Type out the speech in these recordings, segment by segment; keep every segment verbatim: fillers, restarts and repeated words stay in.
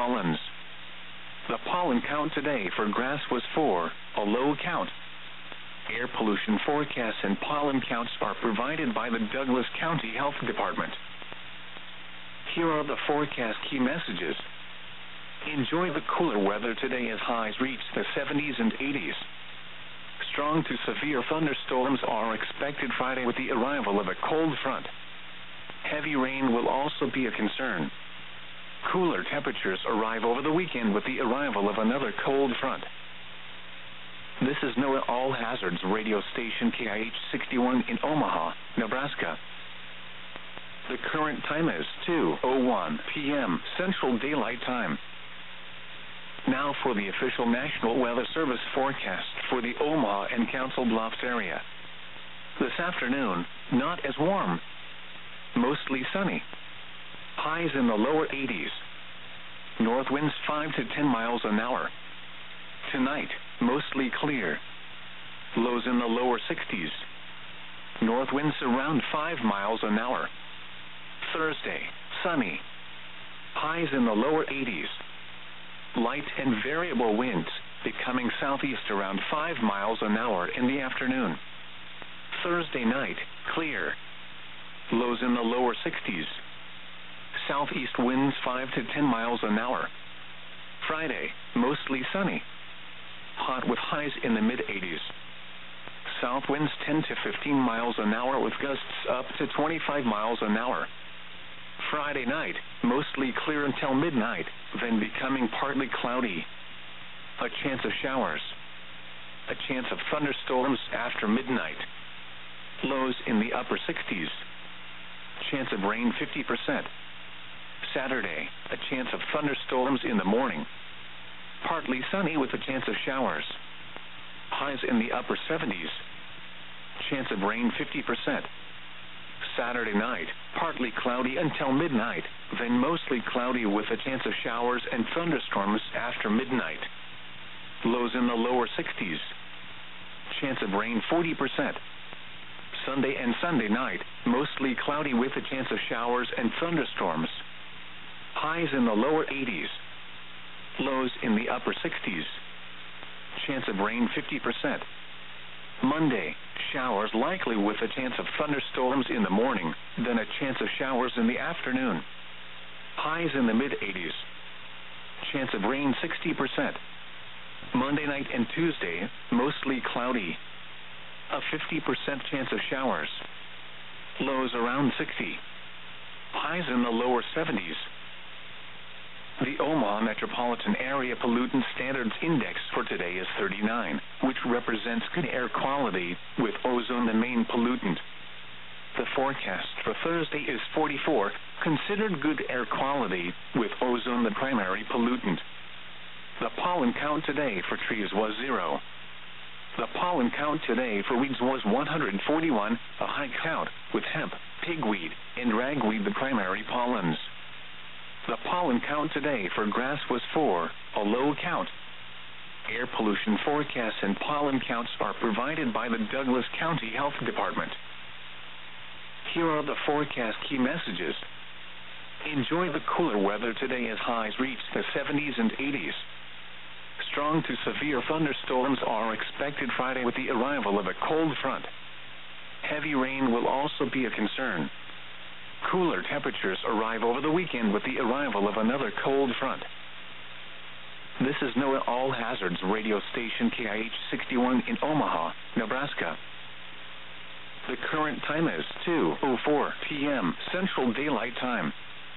pollens. The pollen count today for grass was four, a low count. Air pollution forecasts and pollen counts are provided by the Douglas County Health Department. Here are the forecast key messages. Enjoy the cooler weather today as highs reach the seventies and eighties. Strong to severe thunderstorms are expected Friday with the arrival of a cold front. Heavy rain will also be a concern. Cooler temperatures arrive over the weekend with the arrival of another cold front. This is NOAA All Hazards radio station K I H sixty-one in Omaha, Nebraska. The current time is two oh one p m Central Daylight Time. Now for the official National Weather Service forecast for the Omaha and Council Bluffs area. This afternoon, not as warm. Mostly sunny. Highs in the lower eighties. North winds five to ten miles an hour. Tonight, mostly clear. Lows in the lower sixties. North winds around five miles an hour. Thursday, sunny. Highs in the lower eighties. Light and variable winds, becoming southeast around five miles an hour in the afternoon. Thursday night, clear. Lows in the lower sixties. Southeast winds five to ten miles an hour. Friday, mostly sunny. Hot with highs in the mid-eighties. South winds ten to fifteen miles an hour with gusts up to twenty-five miles an hour. Friday night, mostly clear until midnight, then becoming partly cloudy. A chance of showers. A chance of thunderstorms after midnight. Lows in the upper sixties. Chance of rain fifty percent. Saturday, a chance of thunderstorms in the morning. Partly sunny with a chance of showers. Highs in the upper seventies. Chance of rain fifty percent. Saturday night, partly cloudy until midnight, then mostly cloudy with a chance of showers and thunderstorms after midnight. Lows in the lower sixties. Chance of rain forty percent. Sunday and Sunday night, mostly cloudy with a chance of showers and thunderstorms. Highs in the lower eighties. Lows in the upper sixties. Chance of rain fifty percent. Monday, showers likely with a chance of thunderstorms in the morning, then a chance of showers in the afternoon. Highs in the mid-eighties. Chance of rain sixty percent. Monday night and Tuesday, mostly cloudy. A fifty percent chance of showers. Lows around sixty. Highs in the lower seventies. The Omaha Metropolitan Area Pollutant Standards Index for today is thirty-nine, which represents good air quality, with ozone the main pollutant. The forecast for Thursday is forty-four, considered good air quality, with ozone the primary pollutant. The pollen count today for trees was zero. The pollen count today for weeds was one hundred forty-one, a high count, with hemp, pigweed, and ragweed the primary pollens. The pollen count today for grass was four, a low count. Air pollution forecasts and pollen counts are provided by the Douglas County Health Department. Here are the forecast key messages. Enjoy the cooler weather today as highs reach the seventies and eighties. Strong to severe thunderstorms are expected Friday with the arrival of a cold front. Heavy rain will also be a concern. Cooler temperatures arrive over the weekend with the arrival of another cold front. This is NOAA All Hazards radio station K I H sixty-one in Omaha, Nebraska. The current time is two oh four p m Central Daylight Time.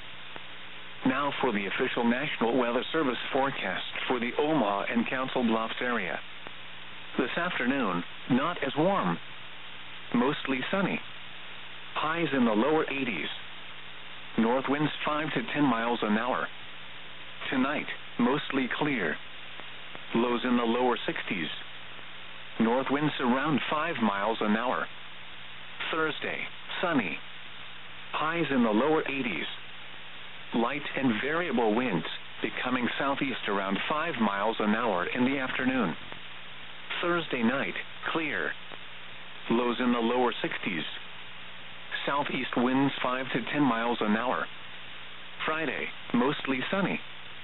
Now for the official National Weather Service forecast for the Omaha and Council Bluffs area. This afternoon, not as warm. Mostly sunny. Highs in the lower eighties. North winds five to ten miles an hour. Tonight, mostly clear. Lows in the lower sixties. North winds around five miles an hour. Thursday, sunny. Highs in the lower eighties. Light and variable winds, becoming southeast around five miles an hour in the afternoon. Thursday night, clear. Lows in the lower sixties. Southeast winds five to ten miles an hour. Friday, mostly sunny.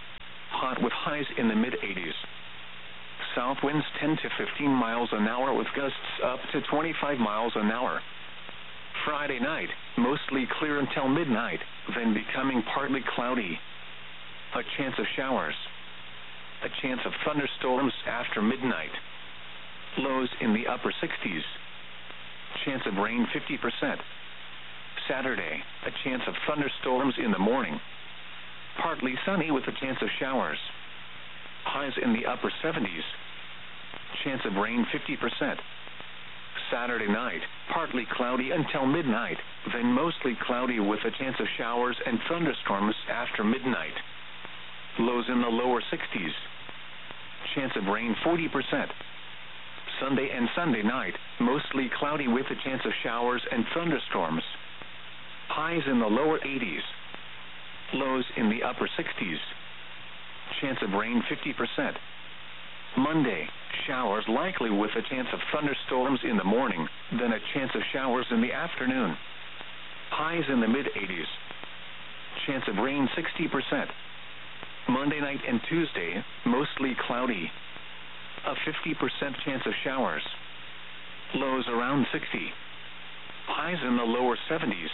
hot with highs in the mid eighties. South winds ten to fifteen miles an hour with gusts up to twenty-five miles an hour. Friday night, mostly clear until midnight, then becoming partly cloudy. A chance of showers. A chance of thunderstorms after midnight. Lows in the upper sixties. Chance of rain fifty percent. Saturday, a chance of thunderstorms in the morning. Partly sunny with a chance of showers. Highs in the upper seventies. Chance of rain fifty percent. Saturday night, partly cloudy until midnight, then mostly cloudy with a chance of showers and thunderstorms after midnight. Lows in the lower sixties. Chance of rain forty percent. Sunday and Sunday night, mostly cloudy with a chance of showers and thunderstorms. Highs in the lower eighties. Lows in the upper sixties. Chance of rain fifty percent. Monday, showers likely with a chance of thunderstorms in the morning, then a chance of showers in the afternoon. Highs in the mid eighties. Chance of rain sixty percent. Monday night and Tuesday, mostly cloudy. A fifty percent chance of showers. Lows around sixty. Highs in the lower seventies.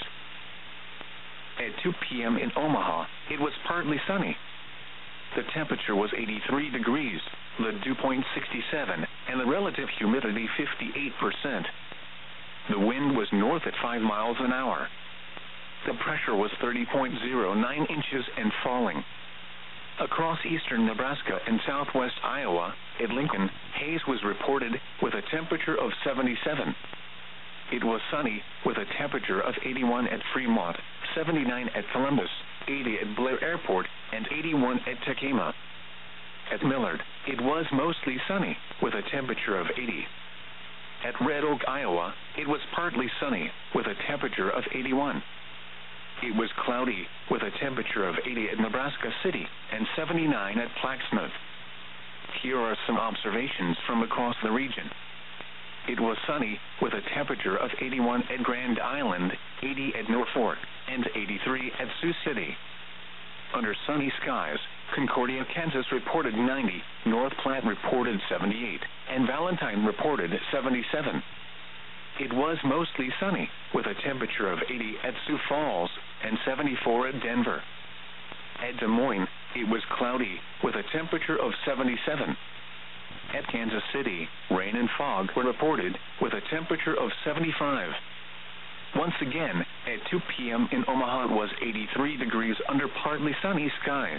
At two p.m. in Omaha, it was partly sunny. The temperature was eighty-three degrees, the dew point sixty-seven, and the relative humidity fifty-eight percent. The wind was north at five miles an hour. The pressure was thirty point zero nine inches and falling. Across eastern Nebraska and southwest Iowa, at Lincoln, haze was reported with a temperature of seventy-seven. It was sunny with a temperature of eighty-one at Fremont, seventy-nine at Columbus, eighty at Blair Airport, and eighty-one at Tacoma. At Millard, it was mostly sunny with a temperature of eighty. At Red Oak, Iowa, it was partly sunny with a temperature of eighty-one. It was cloudy with a temperature of eighty at Nebraska City and seventy-nine at Plaquemouth. Here are some observations from across the region. It was sunny with a temperature of eighty-one at Grand Island, eighty at Norfolk, and eighty-three at Sioux City. Under sunny skies, Concordia, Kansas reported ninety, North Platte reported seventy-eight, and Valentine reported seventy-seven. It was mostly sunny with a temperature of eighty at Sioux Falls and seventy-four at Denver. At Des Moines, it was cloudy with a temperature of seventy-seven. At Kansas City, rain and fog were reported with a temperature of seventy-five. Once again, at two p.m. in Omaha, it was eighty-three degrees under partly sunny skies.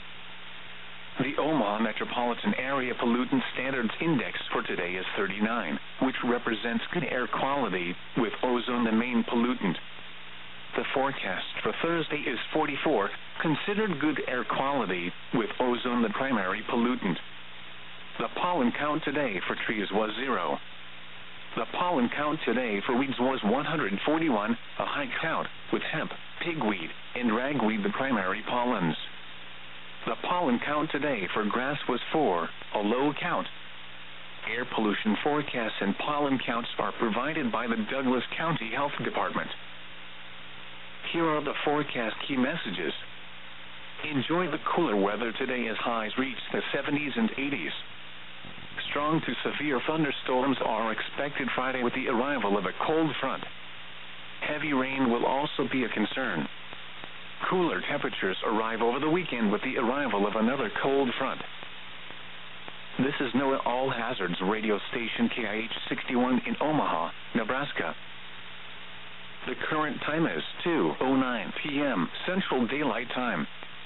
The Omaha Metropolitan Area Pollutant Standards Index for today is thirty-nine, which represents good air quality, with ozone the main pollutant. The forecast for Thursday is forty-four, considered good air quality, with ozone the primary pollutant. The pollen count today for trees was zero. The pollen count today for weeds was one hundred forty-one, a high count, with hemp, pigweed, and ragweed the primary pollens. The pollen count today for grass was four, a low count. Air pollution forecasts and pollen counts are provided by the Douglas County Health Department. Here are the forecast key messages. Enjoy the cooler weather today as highs reach the seventies and eighties. Strong to severe thunderstorms are expected Friday with the arrival of a cold front. Heavy rain will also be a concern. Cooler temperatures arrive over the weekend with the arrival of another cold front. This is NOAA All Hazards radio station K I H sixty-one in Omaha, Nebraska. The current time is two oh nine p.m. Central Daylight Time.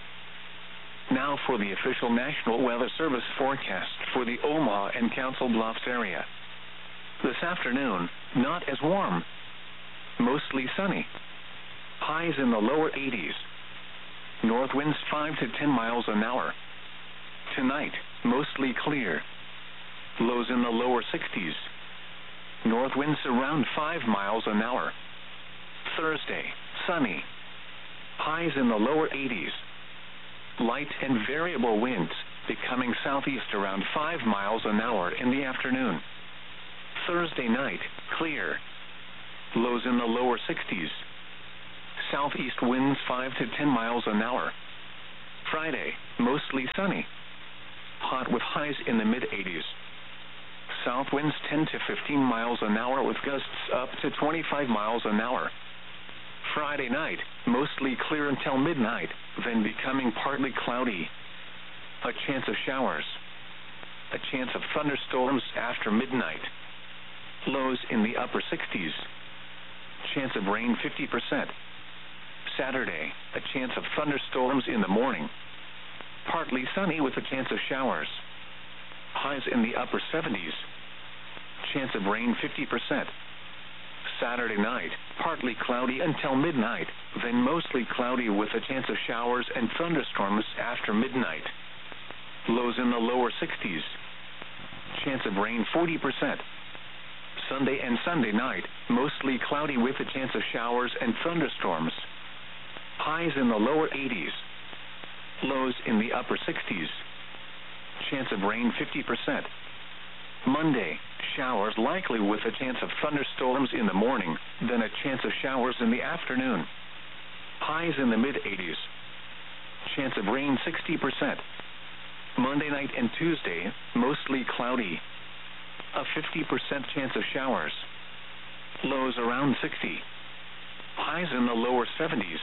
Now for the official National Weather Service forecast for the Omaha and Council Bluffs area. This afternoon, not as warm. Mostly sunny. Highs in the lower eighties. North winds five to ten miles an hour. Tonight, mostly clear. Lows in the lower sixties. North winds around five miles an hour. Thursday, sunny. Highs in the lower eighties. Light and variable winds, becoming southeast around five miles an hour in the afternoon. Thursday night, clear. Lows in the lower sixties. Southeast winds five to ten miles an hour. Friday, mostly sunny. Hot with highs in the mid eighties. South winds ten to fifteen miles an hour with gusts up to twenty-five miles an hour. Friday night, mostly clear until midnight, then becoming partly cloudy. A chance of showers. A chance of thunderstorms after midnight. Lows in the upper sixties. Chance of rain fifty percent. Saturday, a chance of thunderstorms in the morning. Partly sunny with a chance of showers. Highs in the upper seventies. Chance of rain fifty percent. Saturday night, partly cloudy until midnight, then mostly cloudy with a chance of showers and thunderstorms after midnight. Lows in the lower sixties. Chance of rain forty percent. Sunday and Sunday night, mostly cloudy with a chance of showers and thunderstorms. Highs in the lower eighties. Lows in the upper sixties. Chance of rain fifty percent. Monday, showers likely with a chance of thunderstorms in the morning, then a chance of showers in the afternoon. Highs in the mid eighties. Chance of rain sixty percent. Monday night and Tuesday, mostly cloudy. A fifty percent chance of showers. Lows around sixty. Highs in the lower seventies.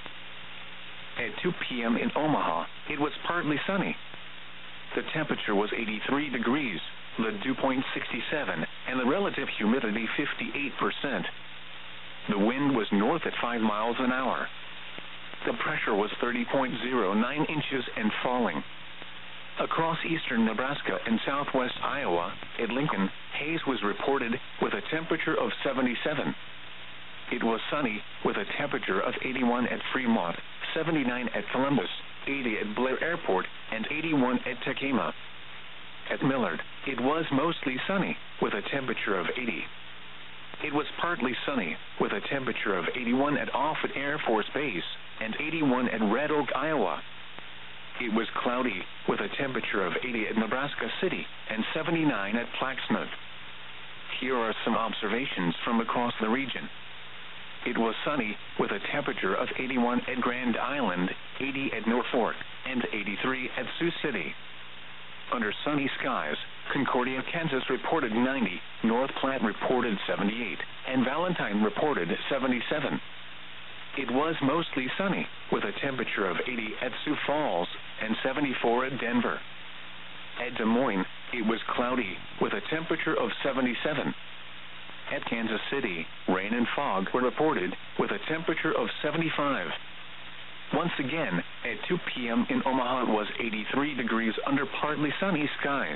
At two p.m. in Omaha, it was partly sunny. The temperature was eighty-three degrees, the dew point sixty-seven, and the relative humidity fifty-eight percent. The wind was north at five miles an hour. The pressure was thirty point zero nine inches and falling. Across eastern Nebraska and southwest Iowa, at Lincoln, haze was reported with a temperature of seventy-seven. It was sunny with a temperature of eighty-one at Fremont, seventy-nine at Columbus, eighty at Blair Airport, and eighty-one at Tekema. At Millard, it was mostly sunny with a temperature of eighty. It was partly sunny with a temperature of eighty-one at Offutt Air Force Base and eighty-one at Red Oak, Iowa. It was cloudy with a temperature of eighty at Nebraska City and seventy-nine at Plaxmouth. Here are some observations from across the region. It was sunny with a temperature of eighty-one at Grand Island, eighty at Norfolk, and eighty-three at Sioux City. Under sunny skies, Concordia, Kansas reported ninety, North Platte reported seventy-eight, and Valentine reported seventy-seven. It was mostly sunny with a temperature of eighty at Sioux Falls and seventy-four at Denver. At Des Moines, it was cloudy with a temperature of seventy-seven. At Kansas City, rain and fog were reported with a temperature of seventy-five. Once again, at two p.m. in Omaha it was eighty-three degrees under partly sunny skies.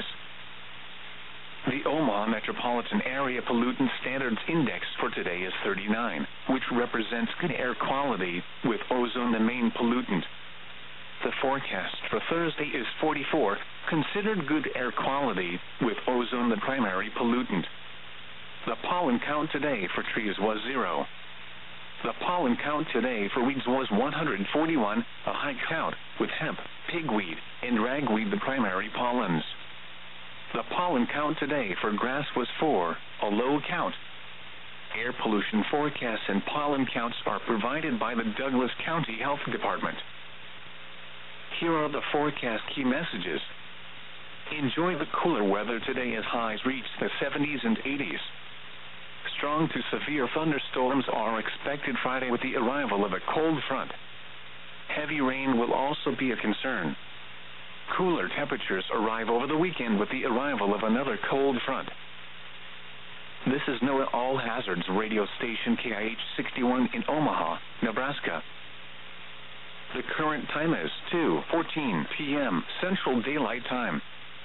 The Omaha Metropolitan Area Pollutant Standards Index for today is thirty-nine, which represents good air quality, with ozone the main pollutant. The forecast for Thursday is forty-four, considered good air quality, with ozone the primary pollutant. The pollen count today for trees was zero. The pollen count today for weeds was one hundred forty-one, a high count, with hemp, pigweed, and ragweed the primary pollens. The pollen count today for grass was four, a low count. Air pollution forecasts and pollen counts are provided by the Douglas County Health Department. Here are the forecast key messages. Enjoy the cooler weather today as highs reach the seventies and eighties. Strong to severe thunderstorms are expected Friday with the arrival of a cold front. Heavy rain will also be a concern. Cooler temperatures arrive over the weekend with the arrival of another cold front. This is NOAA All Hazards radio station K I H sixty-one in Omaha, Nebraska. The current time is two fourteen p.m. Central Daylight Time.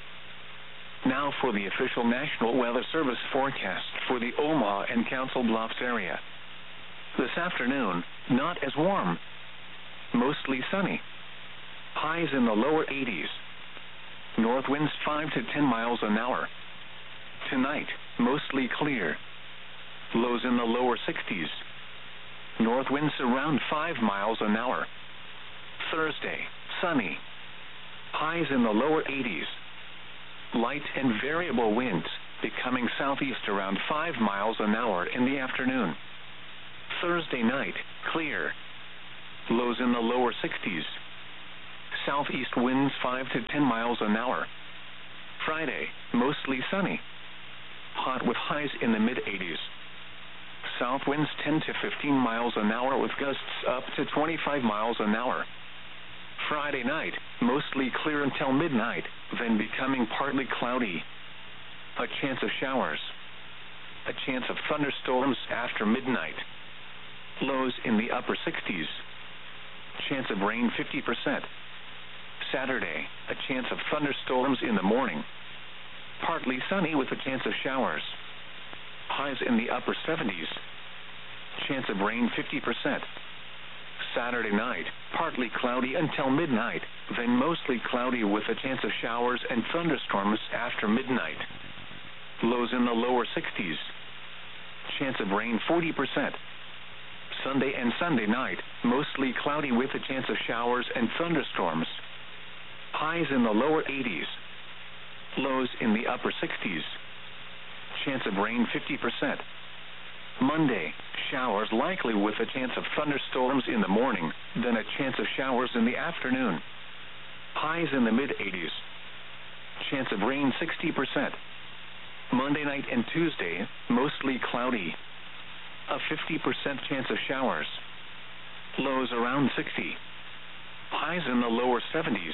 Now for the official National Weather Service forecast for the Omaha and Council Bluffs area. This afternoon, not as warm. Mostly sunny. Highs in the lower eighties. North winds five to ten miles an hour. Tonight, mostly clear. Lows in the lower sixties. North winds around five miles an hour. Thursday, sunny. Highs in the lower eighties. Light and variable winds, becoming southeast around five miles an hour in the afternoon. Thursday night, clear. Lows in the lower sixties. southeast winds five to ten miles an hour. Friday, mostly sunny. Hot with highs in the mid eighties. South winds ten to fifteen miles an hour with gusts up to twenty-five miles an hour. Friday night, mostly clear until midnight, then becoming partly cloudy. A chance of showers. A chance of thunderstorms after midnight. Lows in the upper sixties. Chance of rain fifty percent. Saturday, a chance of thunderstorms in the morning. Partly sunny with a chance of showers. Highs in the upper seventies. Chance of rain fifty percent. Saturday night, partly cloudy until midnight, then mostly cloudy with a chance of showers and thunderstorms after midnight. Lows in the lower sixties. Chance of rain forty percent. Sunday and Sunday night, mostly cloudy with a chance of showers and thunderstorms. Highs in the lower eighties. Lows in the upper sixties. Chance of rain fifty percent. Monday, showers likely with a chance of thunderstorms in the morning, then a chance of showers in the afternoon. Highs in the mid eighties. Chance of rain sixty percent. Monday night and Tuesday, mostly cloudy. A fifty percent chance of showers. Lows around sixty. Highs in the lower seventies.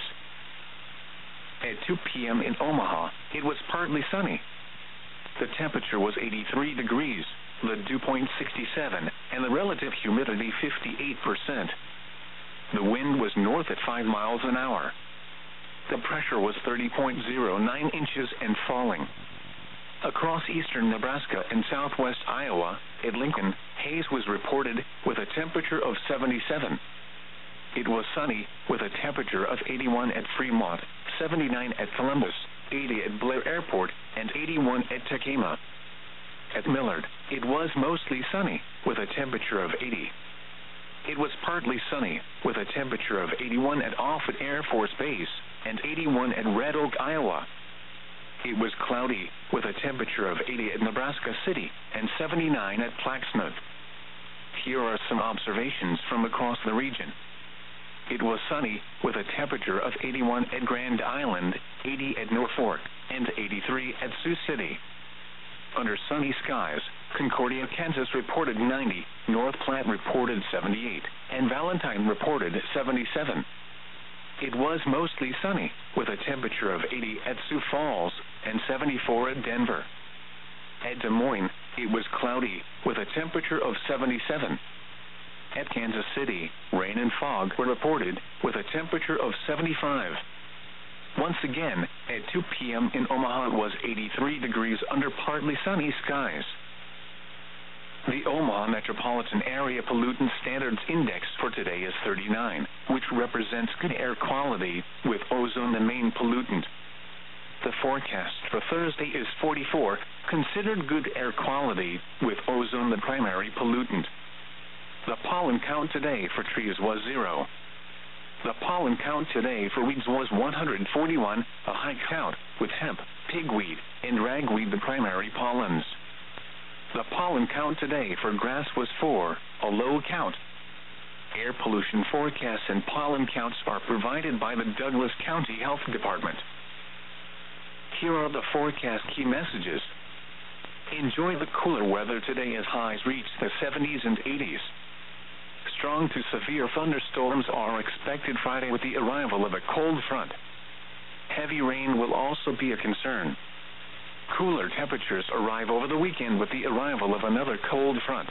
At two p.m. in Omaha, it was partly sunny. The temperature was eighty-three degrees, the dew point sixty-seven, and the relative humidity fifty-eight percent. The wind was north at five miles an hour. The pressure was thirty point zero nine inches and falling. Across eastern Nebraska and southwest Iowa, at Lincoln, haze was reported with a temperature of seventy-seven. It was sunny with a temperature of eighty-one at Fremont, seventy-nine at Columbus, eighty at Blair Airport, and eighty-one at Tekema. At Millard, it was mostly sunny with a temperature of eighty. It was partly sunny with a temperature of eighty-one at Offutt Air Force Base and eighty-one at Red Oak, Iowa. It was cloudy with a temperature of eighty at Nebraska City and seventy-nine at Plaxmouth. Here are some observations from across the region. It was sunny with a temperature of eighty-one at Grand Island, eighty at Norfolk, and eighty-three at Sioux City. Under sunny skies, Concordia, Kansas reported ninety, North Platte reported seventy-eight, and Valentine reported seventy-seven. It was mostly sunny with a temperature of eighty at Sioux Falls and seventy-four at Denver. At Des Moines, it was cloudy with a temperature of seventy-seven. At Kansas City, rain and fog were reported with a temperature of seventy-five. Once again, at two p.m. in Omaha, it was eighty-three degrees under partly sunny skies. The Omaha Metropolitan Area Pollutant Standards Index for today is thirty-nine, which represents good air quality, with ozone the main pollutant. The forecast for Thursday is forty-four, considered good air quality, with ozone the primary pollutant. The pollen count today for trees was zero. The pollen count today for weeds was one hundred forty-one, a high count, with hemp, pigweed, and ragweed the primary pollens. The pollen count today for grass was four, a low count. Air pollution forecasts and pollen counts are provided by the Douglas County Health Department. Here are the forecast key messages. Enjoy the cooler weather today as highs reach the seventies and eighties. Strong to severe thunderstorms are expected Friday with the arrival of a cold front. Heavy rain will also be a concern. Cooler temperatures arrive over the weekend with the arrival of another cold front.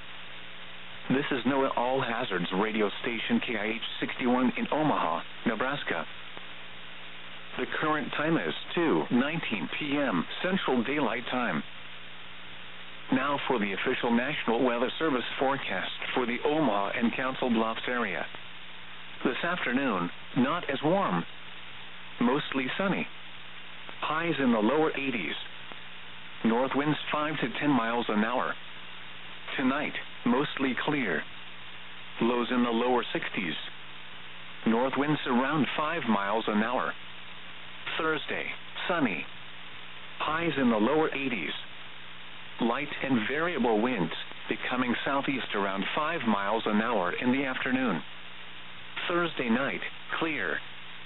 This is NOAA All Hazards radio station K I H sixty-one in Omaha, Nebraska. The current time is two nineteen p.m. Central Daylight Time. Now for the official National Weather Service forecast for the Omaha and Council Bluffs area. This afternoon, not as warm. Mostly sunny. Highs in the lower eighties. North winds five to ten miles an hour. Tonight, mostly clear. Lows in the lower sixties. North winds around five miles an hour. Thursday, sunny. Highs in the lower eighties. Light and variable winds, becoming southeast around five miles an hour in the afternoon. Thursday night, clear.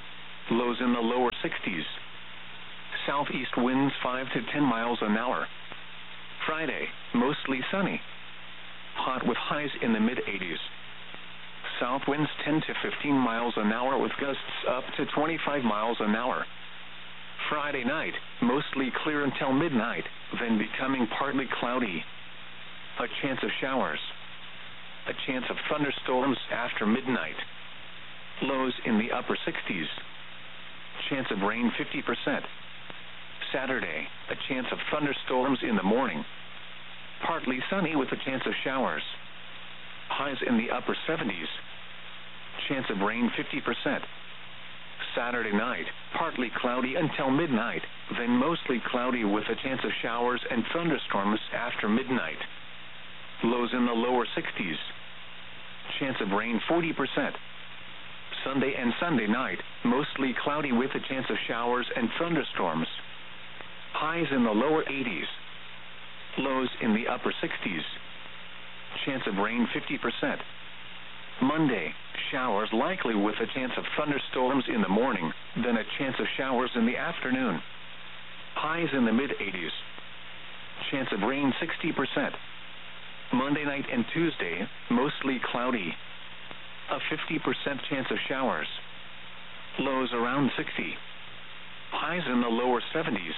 lows in the lower sixties. Southeast winds five to ten miles an hour. Friday, mostly sunny. Hot with highs in the mid-eighties. South winds ten to fifteen miles an hour with gusts up to twenty-five miles an hour. Friday night, mostly clear until midnight, then becoming partly cloudy. A chance of showers. A chance of thunderstorms after midnight. Lows in the upper sixties. Chance of rain fifty percent. Saturday, a chance of thunderstorms in the morning. Partly sunny with a chance of showers. Highs in the upper seventies. Chance of rain fifty percent. Saturday night, partly cloudy until midnight, then mostly cloudy with a chance of showers and thunderstorms after midnight. Lows in the lower sixties. Chance of rain forty percent. Sunday and Sunday night, mostly cloudy with a chance of showers and thunderstorms. Highs in the lower eighties. Lows in the upper sixties. Chance of rain fifty percent. Monday, showers likely with a chance of thunderstorms in the morning, then a chance of showers in the afternoon. Highs in the mid-eighties. Chance of rain sixty percent. Monday night and Tuesday, mostly cloudy. A fifty percent chance of showers. Lows around sixty. Highs in the lower seventies.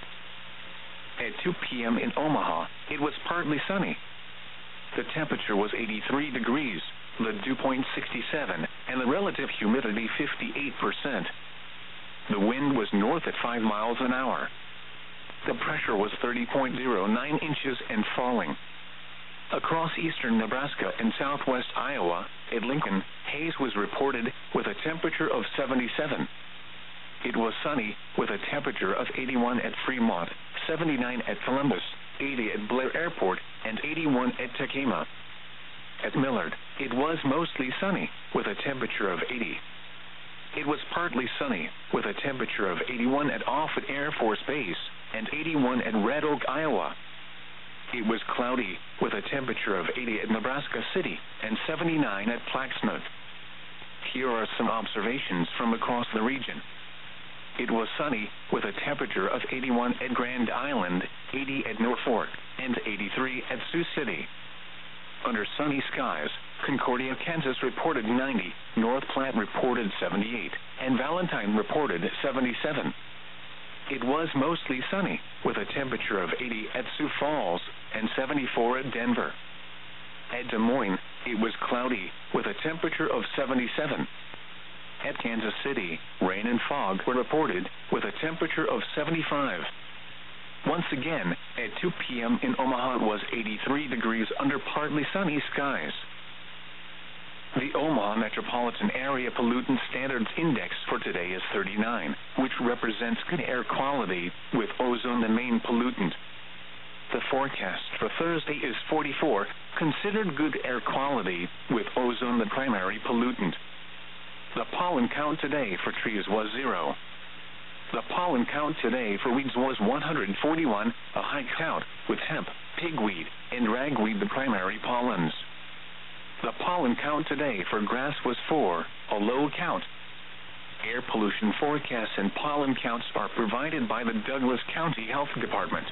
At two p.m. in Omaha, it was partly sunny. The temperature was eighty-three degrees, the dew point sixty-seven, and the relative humidity fifty-eight percent. The wind was north at five miles an hour. The pressure was thirty point zero nine inches and falling. Across eastern Nebraska and southwest Iowa, at Lincoln, haze was reported with a temperature of seventy-seven. It was sunny with a temperature of eighty-one at Fremont, seventy-nine at Columbus, eighty at Blair Airport, and eighty-one at Tacoma. At Millard, it was mostly sunny with a temperature of eighty. It was partly sunny with a temperature of eighty-one at Offutt Air Force Base and eighty-one at Red Oak, Iowa. It was cloudy with a temperature of eighty at Nebraska City and seventy-nine at Plaxmouth. Here are some observations from across the region. It was sunny with a temperature of eighty-one at Grand Island, eighty at Norfolk, and eighty-three at Sioux City. Under sunny skies, Concordia, Kansas reported ninety, North Platte reported seventy-eight, and Valentine reported seventy-seven. It was mostly sunny with a temperature of eighty at Sioux Falls and seventy-four at Denver. At Des Moines, it was cloudy with a temperature of seventy-seven. At Kansas City, rain and fog were reported with a temperature of seventy-five. Once again, at two p.m. in Omaha, it was eighty-three degrees under partly sunny skies. The Omaha Metropolitan Area Pollutant Standards Index for today is thirty-nine, which represents good air quality, with ozone the main pollutant. The forecast for Thursday is forty-four, considered good air quality, with ozone the primary pollutant. The pollen count today for trees was zero. The pollen count today for weeds was one hundred forty-one, a high count, with hemp, pigweed, and ragweed the primary pollens. The pollen count today for grass was four, a low count. Air pollution forecasts and pollen counts are provided by the Douglas County Health Department.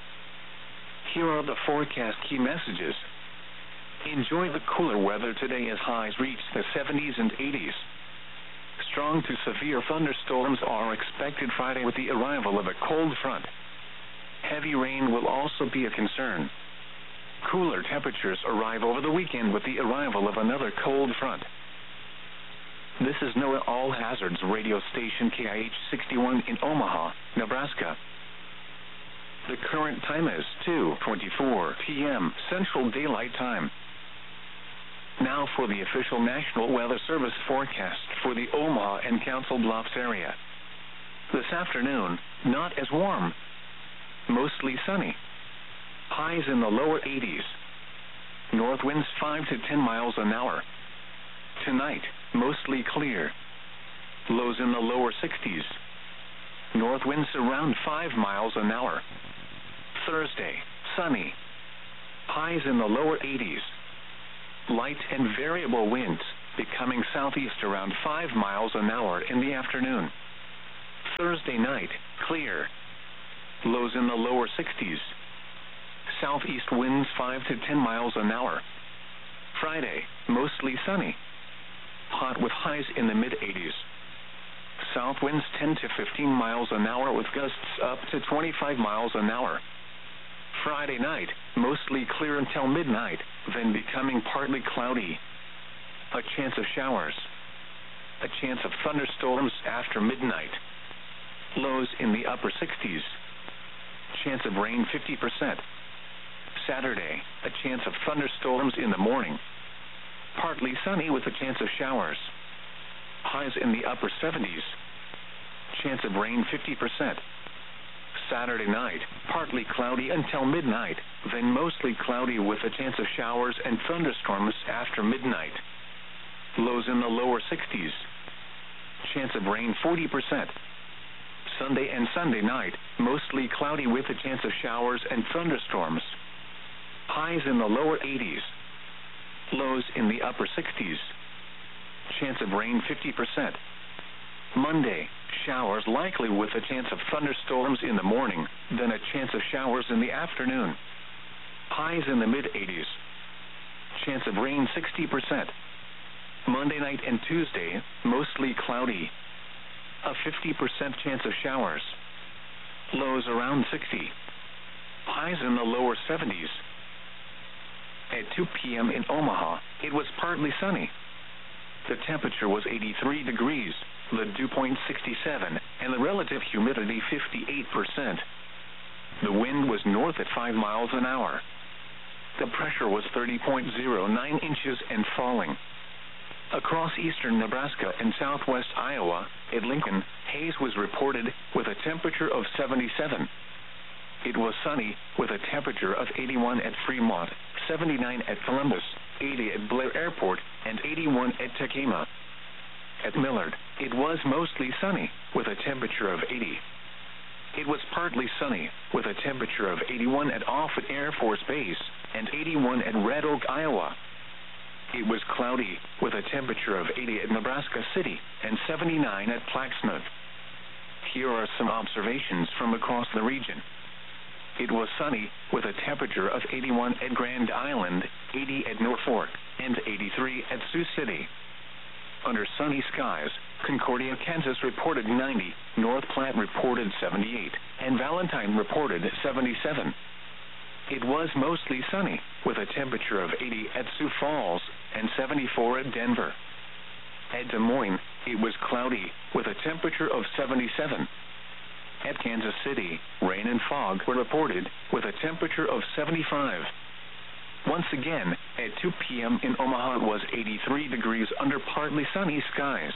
Here are the forecast key messages. Enjoy the cooler weather today as highs reach the seventies and eighties. Strong to severe thunderstorms are expected Friday with the arrival of a cold front. Heavy rain will also be a concern. Cooler temperatures arrive over the weekend with the arrival of another cold front. This is NOAA All Hazards radio station K I H sixty-one in Omaha, Nebraska. The current time is two twenty-four p.m. Central Daylight Time. Now for the official National Weather Service forecast for the Omaha and Council Bluffs area. This afternoon, not as warm. Mostly sunny. Highs in the lower eighties. North winds five to ten miles an hour. Tonight, mostly clear. Lows in the lower sixties. North winds around five miles an hour. Thursday, sunny. Highs in the lower eighties. Light and variable winds, becoming southeast around five miles an hour in the afternoon. Thursday night, clear. Lows in the lower sixties. Southeast winds five to ten miles an hour. Friday, mostly sunny. Hot with highs in the mid-eighties. South winds ten to fifteen miles an hour with gusts up to twenty-five miles an hour. Friday night, mostly clear until midnight, then becoming partly cloudy. A chance of showers. A chance of thunderstorms after midnight. Lows in the upper sixties. Chance of rain fifty percent. Saturday, a chance of thunderstorms in the morning. Partly sunny with a chance of showers. Highs in the upper seventies. Chance of rain fifty percent. Saturday night, partly cloudy until midnight, then mostly cloudy with a chance of showers and thunderstorms after midnight. Lows in the lower sixties. Chance of rain forty percent. Sunday and Sunday night, mostly cloudy with a chance of showers and thunderstorms. Highs in the lower eighties. Lows in the upper sixties. Chance of rain fifty percent. Monday, showers likely with a chance of thunderstorms in the morning, then a chance of showers in the afternoon. Highs in the mid-eighties. Chance of rain sixty percent. Monday night and Tuesday, mostly cloudy. A fifty percent chance of showers. Lows around sixty. Highs in the lower seventies. At two p.m. in Omaha, it was partly sunny. The temperature was eighty-three degrees, the dew point sixty-seven, and the relative humidity fifty-eight percent. The wind was north at five miles an hour. The pressure was thirty point zero nine inches and falling. Across eastern Nebraska and southwest Iowa, at Lincoln, haze was reported with a temperature of seventy-seven. It was sunny with a temperature of eighty-one at Fremont, seventy-nine at Columbus, eighty at Blair Airport, and eighty-one at Tekema. At Millard, it was mostly sunny with a temperature of eighty. It was partly sunny with a temperature of eighty-one at Offutt Air Force Base and eighty-one at Red Oak, Iowa. It was cloudy with a temperature of eighty at Nebraska City and seventy-nine at Plaxmouth. Here are some observations from across the region. It was sunny with a temperature of eighty-one at Grand Island, eighty at Norfolk, and eighty-three at Sioux City. Under sunny skies, Concordia, Kansas reported ninety, North Platte reported seventy-eight, and Valentine reported seventy-seven. It was mostly sunny with a temperature of eighty at Sioux Falls and seventy-four at Denver. At Des Moines, it was cloudy with a temperature of seventy-seven. At Kansas City, rain and fog were reported with a temperature of seventy-five. Once again, at two p.m. in Omaha it was eighty-three degrees under partly sunny skies.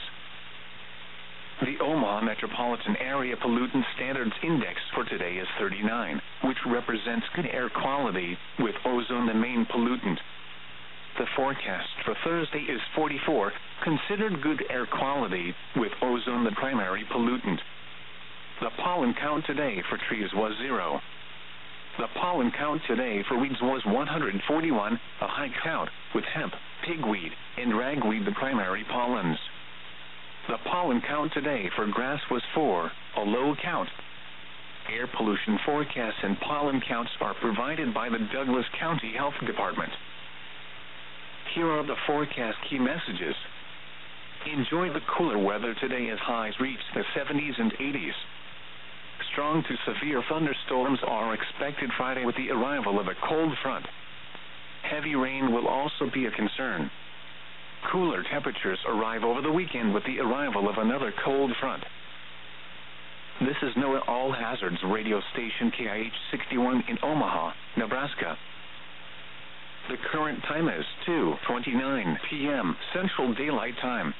The Omaha Metropolitan Area Pollutant Standards Index for today is thirty-nine, which represents good air quality, with ozone the main pollutant. The forecast for Thursday is forty-four, considered good air quality, with ozone the primary pollutant. The pollen count today for trees was zero. The pollen count today for weeds was one hundred forty-one, a high count, with hemp, pigweed, and ragweed the primary pollens. The pollen count today for grass was four, a low count. Air pollution forecasts and pollen counts are provided by the Douglas County Health Department. Here are the forecast key messages. Enjoy the cooler weather today as highs reach the seventies and eighties. Strong to severe thunderstorms are expected Friday with the arrival of a cold front. Heavy rain will also be a concern. Cooler temperatures arrive over the weekend with the arrival of another cold front. This is NOAA All Hazards radio station K I H sixty-one in Omaha, Nebraska. The current time is two twenty-nine p.m. Central Daylight Time.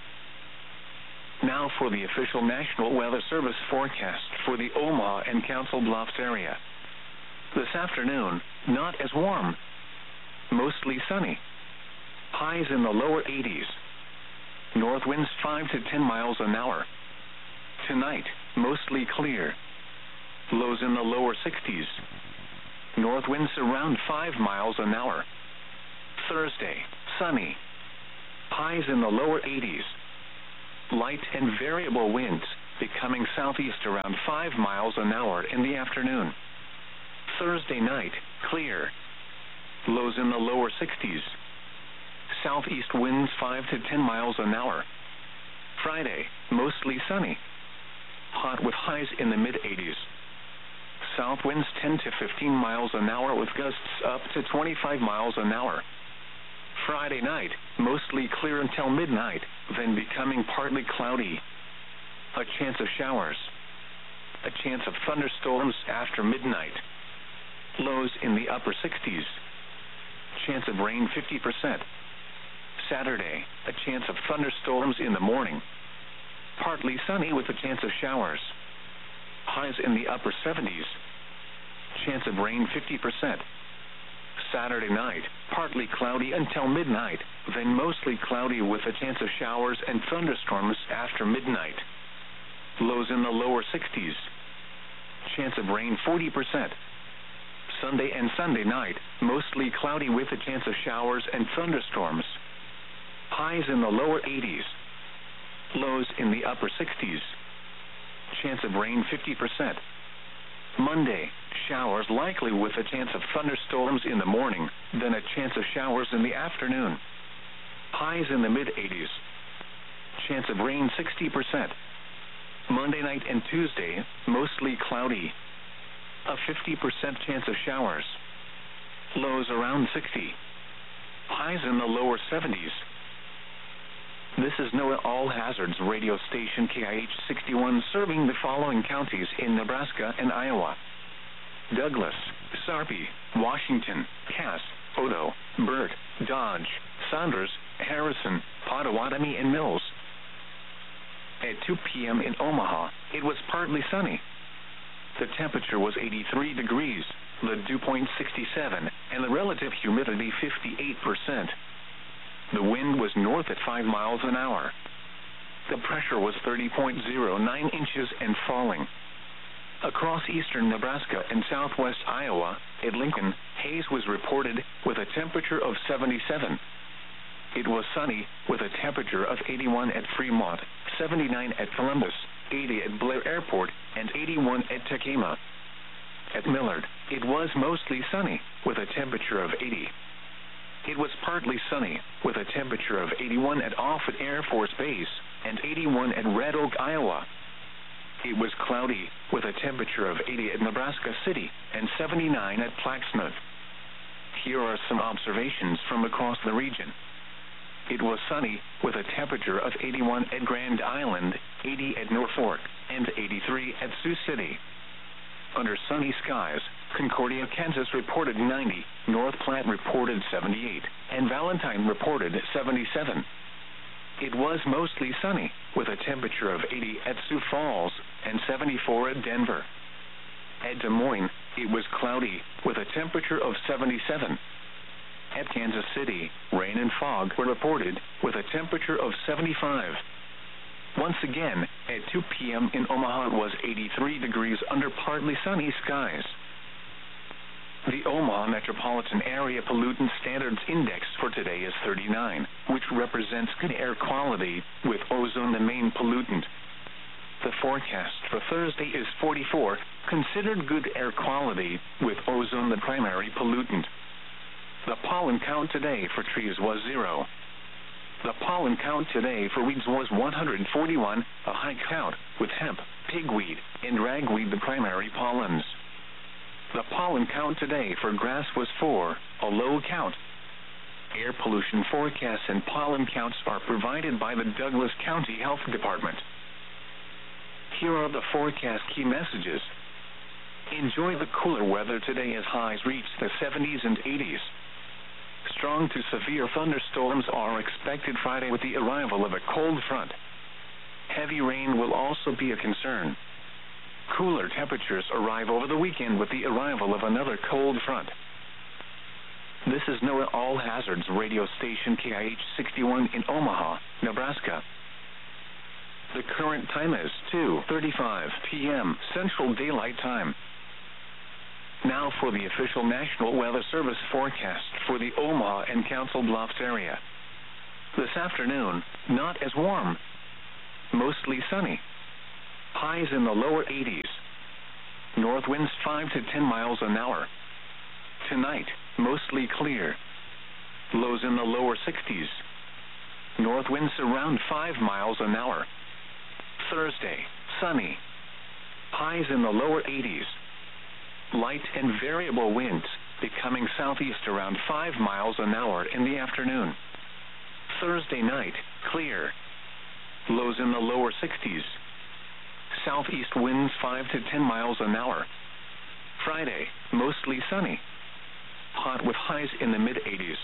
Now for the official National Weather Service forecast for the Omaha and Council Bluffs area. This afternoon, not as warm. Mostly sunny. Highs in the lower eighties. North winds five to ten miles an hour. Tonight, mostly clear. Lows in the lower sixties. North winds around five miles an hour. Thursday, sunny. Highs in the lower eighties. Light and variable winds, becoming southeast around five miles an hour in the afternoon. Thursday night, clear. Lows in the lower sixties. Southeast winds five to ten miles an hour. Friday, mostly sunny. Hot with highs in the mid-eighties. South winds ten to fifteen miles an hour with gusts up to twenty-five miles an hour. Friday night, mostly clear until midnight, then becoming partly cloudy. A chance of showers. A chance of thunderstorms after midnight. Lows in the upper sixties. Chance of rain fifty percent. Saturday, a chance of thunderstorms in the morning. Partly sunny with a chance of showers. Highs in the upper seventies. Chance of rain fifty percent. Saturday night, partly cloudy until midnight, then mostly cloudy with a chance of showers and thunderstorms after midnight. Lows in the lower sixties. Chance of rain forty percent. Sunday and Sunday night, mostly cloudy with a chance of showers and thunderstorms. Highs in the lower eighties. Lows in the upper sixties. Chance of rain fifty percent. Monday, showers likely with a chance of thunderstorms in the morning, then a chance of showers in the afternoon. Highs in the mid-eighties. Chance of rain sixty percent. Monday night and Tuesday, mostly cloudy. A fifty percent chance of showers. Lows around sixty. Highs in the lower seventies. This is NOAA All Hazards radio station K I H sixty-one serving the following counties in Nebraska and Iowa: Douglas, Sarpy, Washington, Cass, Odo, Burt, Dodge, Saunders, Harrison, Pottawatomie, and Mills. At two p.m. in Omaha, it was partly sunny. The temperature was eighty-three degrees, the dew point sixty-seven, and the relative humidity fifty-eight percent. The wind was north at five miles an hour. The pressure was thirty point zero nine inches and falling. Across eastern Nebraska and southwest Iowa, at Lincoln, haze was reported with a temperature of seventy-seven. It was sunny with a temperature of eighty-one at Fremont, seventy-nine at Columbus, eighty at Blair Airport, and eighty-one at Tekema. At Millard, it was mostly sunny with a temperature of eighty. It was partly sunny with a temperature of eighty-one at Offutt Air Force Base and eighty-one at Red Oak, Iowa. It was cloudy with a temperature of eighty at Nebraska City and seventy-nine at Plaxmouth. Here are some observations from across the region. It was sunny with a temperature of eighty-one at Grand Island, eighty at Norfolk, and eighty-three at Sioux City. Under sunny skies, Concordia, Kansas reported ninety, North Platte reported seventy-eight, and Valentine reported seventy-seven. It was mostly sunny, with a temperature of eighty at Sioux Falls and seventy-four at Denver. At Des Moines, it was cloudy, with a temperature of seventy-seven. At Kansas City, rain and fog were reported, with a temperature of seventy-five. Once again, at two p.m. in Omaha it was eighty-three degrees under partly sunny skies. The Omaha Metropolitan Area Pollutant Standards Index for today is thirty-nine, which represents good air quality, with ozone the main pollutant. The forecast for Thursday is forty-four, considered good air quality, with ozone the primary pollutant. The pollen count today for trees was zero. The pollen count today for weeds was one hundred forty-one, a high count, with hemp, pigweed, and ragweed the primary pollens. The pollen count today for grass was four, a low count. Air pollution forecasts and pollen counts are provided by the Douglas County Health Department. Here are the forecast key messages. Enjoy the cooler weather today as highs reach the seventies and eighties. Strong to severe thunderstorms are expected Friday with the arrival of a cold front. Heavy rain will also be a concern. Cooler temperatures arrive over the weekend with the arrival of another cold front. This is NOAA All Hazards radio station K I H sixty-one in Omaha, Nebraska. The current time is two thirty-five p.m. Central Daylight Time. Now for the official National Weather Service forecast for the Omaha and Council Bluffs area. This afternoon, not as warm. Mostly sunny. Highs in the lower eighties. North winds five to ten miles an hour. Tonight, mostly clear. Lows in the lower sixties. North winds around five miles an hour. Thursday, sunny. Highs in the lower eighties. Light and variable winds, becoming southeast around five miles an hour in the afternoon. Thursday night, clear. Lows in the lower sixties. Southeast winds five to ten miles an hour. Friday, mostly sunny. Hot with highs in the mid-eighties.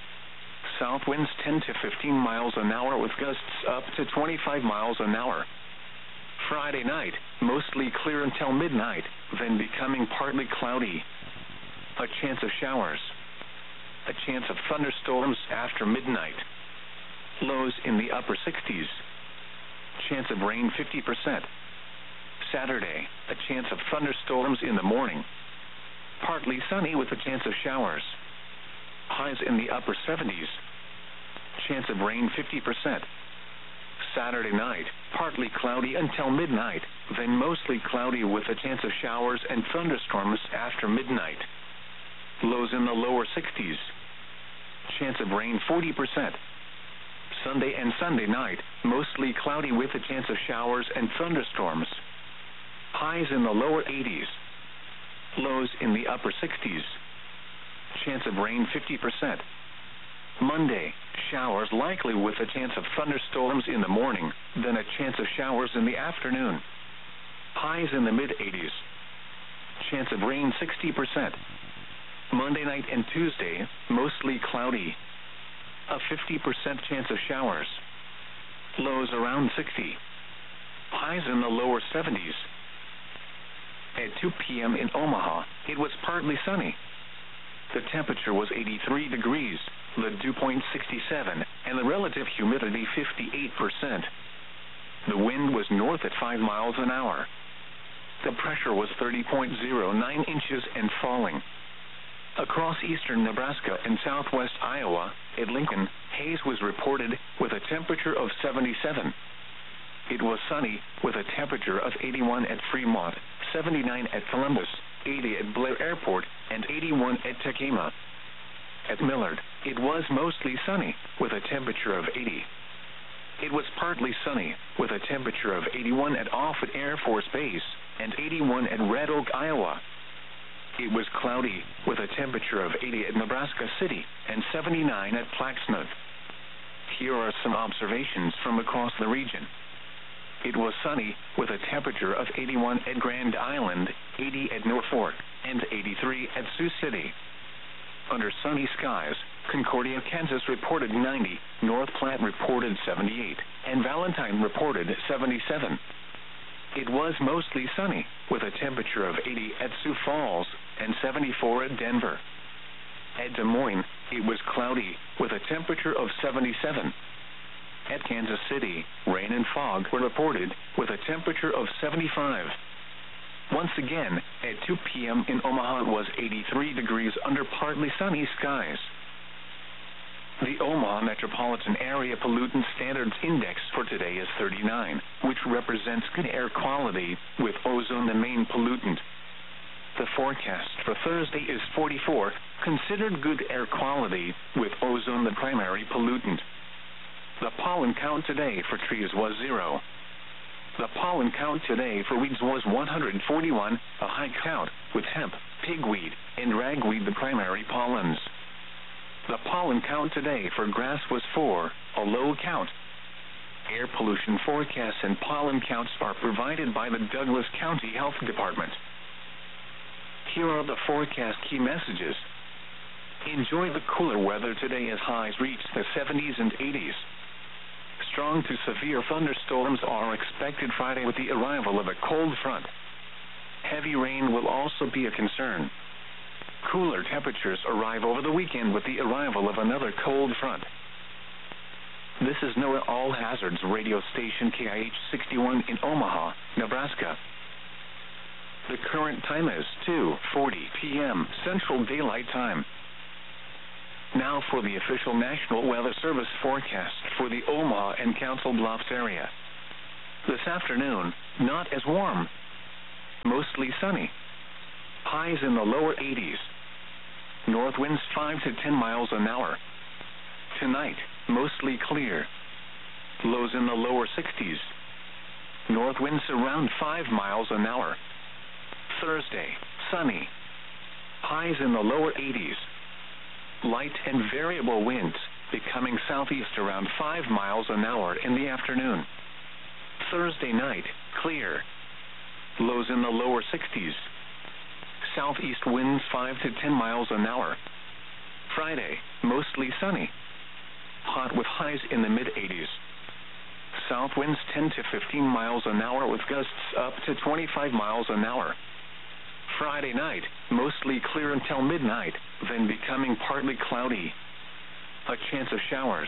South winds ten to fifteen miles an hour with gusts up to twenty-five miles an hour. Friday night, mostly clear until midnight, then becoming partly cloudy. A chance of showers. A chance of thunderstorms after midnight. Lows in the upper sixties. Chance of rain fifty percent. Saturday, a chance of thunderstorms in the morning. Partly sunny with a chance of showers. Highs in the upper seventies. Chance of rain fifty percent. Saturday night, partly cloudy until midnight, then mostly cloudy with a chance of showers and thunderstorms after midnight. Lows in the lower sixties. Chance of rain forty percent. Sunday and Sunday night, mostly cloudy with a chance of showers and thunderstorms. Highs in the lower eighties. Lows in the upper sixties. Chance of rain fifty percent. Monday, showers likely with a chance of thunderstorms in the morning, then a chance of showers in the afternoon. Highs in the mid-eighties. Chance of rain sixty percent. Monday night and Tuesday, mostly cloudy. A fifty percent chance of showers. Lows around sixty. Highs in the lower seventies. At two p.m. in Omaha, it was partly sunny. The temperature was eighty-three degrees, the dew point sixty-seven, and the relative humidity fifty-eight percent. The wind was north at five miles an hour. The pressure was thirty point zero nine inches and falling. Across eastern Nebraska and southwest Iowa, at Lincoln, haze was reported with a temperature of seventy-seven. It was sunny with a temperature of eighty-one at Fremont, seventy-nine at Columbus, eighty at Blair Airport, and eighty-one at Tekema. At Millard, it was mostly sunny with a temperature of eighty. It was partly sunny with a temperature of eighty-one at Offutt Air Force Base and eighty-one at Red Oak, Iowa. It was cloudy with a temperature of eighty at Nebraska City and seventy-nine at Plaxmouth. Here are some observations from across the region. It was sunny with a temperature of eighty-one at Grand Island, eighty at Norfolk, and eighty-three at Sioux City. Under sunny skies, Concordia, Kansas reported ninety, North Platte reported seventy-eight, and Valentine reported seventy-seven. It was mostly sunny with a temperature of eighty at Sioux Falls and seventy-four at Denver. At Des Moines, it was cloudy with a temperature of seventy-seven. At Kansas City, rain and fog were reported with a temperature of seventy-five. Once again, at two p.m. in Omaha it was eighty-three degrees under partly sunny skies. The Omaha Metropolitan Area Pollutant Standards Index for today is thirty-nine, which represents good air quality, with ozone the main pollutant. The forecast for Thursday is forty-four, considered good air quality, with ozone the primary pollutant. The pollen count today for trees was zero. The pollen count today for weeds was one hundred forty-one, a high count, with hemp, pigweed, and ragweed the primary pollens. The pollen count today for grass was four, a low count. Air pollution forecasts and pollen counts are provided by the Douglas County Health Department. Here are the forecast key messages. Enjoy the cooler weather today as highs reach the seventies and eighties. Strong to severe thunderstorms are expected Friday with the arrival of a cold front. Heavy rain will also be a concern. Cooler temperatures arrive over the weekend with the arrival of another cold front. This is NOAA All Hazards radio station K I H sixty-one in Omaha, Nebraska. The current time is two forty p.m. Central Daylight Time. Now for the official National Weather Service forecast for the Omaha and Council Bluffs area. This afternoon, not as warm. Mostly sunny. Highs in the lower eighties. North winds five to ten miles an hour. Tonight, mostly clear. Lows in the lower sixties. North winds around five miles an hour. Thursday, sunny. Highs in the lower eighties. Light and variable winds, becoming southeast around five miles an hour in the afternoon. Thursday night, clear. Lows in the lower sixties. Southeast winds five to ten miles an hour. Friday, mostly sunny. Hot with highs in the mid-eighties. South winds ten to fifteen miles an hour with gusts up to twenty-five miles an hour. Friday night, mostly clear until midnight, then becoming partly cloudy. A chance of showers.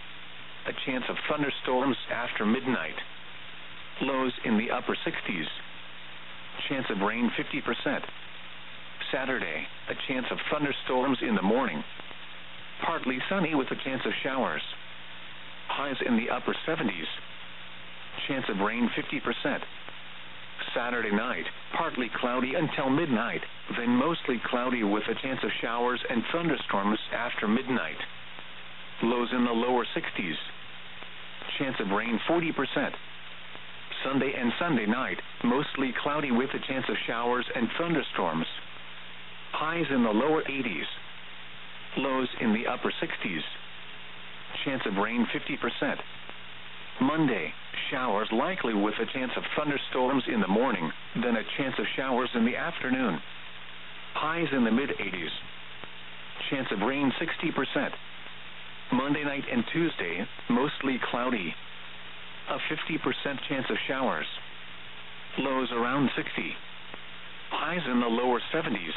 A chance of thunderstorms after midnight. Lows in the upper sixties. Chance of rain fifty percent. Saturday, a chance of thunderstorms in the morning. Partly sunny with a chance of showers. Highs in the upper seventies. Chance of rain fifty percent. Saturday night, partly cloudy until midnight, then mostly cloudy with a chance of showers and thunderstorms after midnight. Lows in the lower sixties. Chance of rain forty percent. Sunday and Sunday night, mostly cloudy with a chance of showers and thunderstorms. Highs in the lower eighties. Lows in the upper sixties. Chance of rain fifty percent. Monday, showers likely with a chance of thunderstorms in the morning, then a chance of showers in the afternoon. Highs in the mid-eighties. Chance of rain sixty percent. Monday night and Tuesday, mostly cloudy. A fifty percent chance of showers. Lows around sixty. Highs in the lower seventies.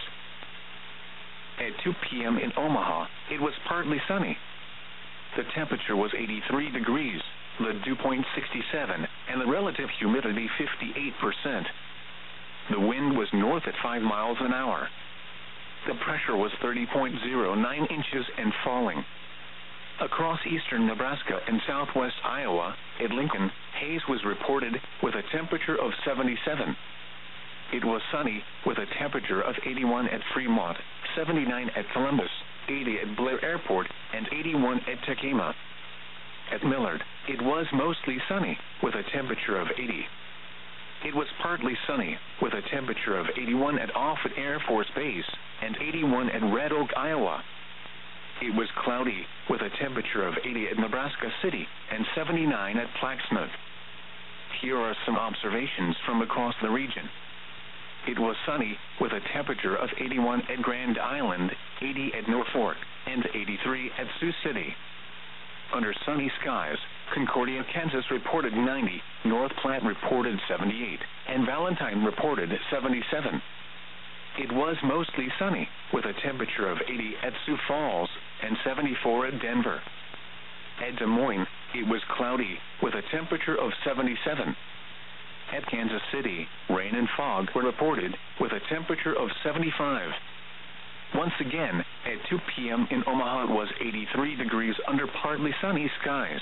At two p.m. in Omaha, it was partly sunny. The temperature was eighty-three degrees, the dew point sixty-seven, and the relative humidity fifty-eight percent. The wind was north at five miles an hour. The pressure was thirty point zero nine inches and falling. Across eastern Nebraska and southwest Iowa, at Lincoln, haze was reported with a temperature of seventy-seven. It was sunny with a temperature of eighty-one at Fremont, seventy-nine at Columbus, eighty at Blair Airport, and eighty-one at Tekema. At Millard, it was mostly sunny with a temperature of eighty. It was partly sunny with a temperature of eighty-one at Offutt Air Force Base and eighty-one at Red Oak, Iowa. It was cloudy with a temperature of eighty at Nebraska City and seventy-nine at Plaxmouth. Here are some observations from across the region. It was sunny with a temperature of eighty-one at Grand Island, eighty at Norfolk, and eighty-three at Sioux City. Under sunny skies, Concordia, Kansas reported ninety, North Platte reported seventy-eight, and Valentine reported seventy-seven. It was mostly sunny with a temperature of eighty at Sioux Falls and seventy-four at Denver. At Des Moines, it was cloudy with a temperature of seventy-seven. At Kansas City, rain and fog were reported with a temperature of seventy-five. Once again, at two p.m. in Omaha it was eighty-three degrees under partly sunny skies.